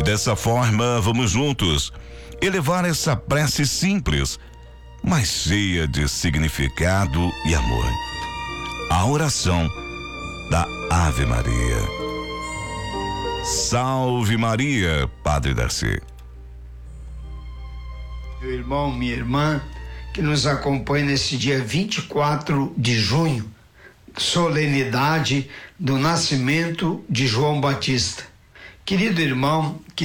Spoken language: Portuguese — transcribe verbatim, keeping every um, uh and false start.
Dessa forma, vamos juntos elevar essa prece simples, mas cheia de significado e amor. A oração da Ave Maria. Salve Maria, Padre Darcy. Meu irmão, minha irmã, que nos acompanha nesse dia vinte e quatro de junho, solenidade do nascimento de João Batista. Querido irmão, que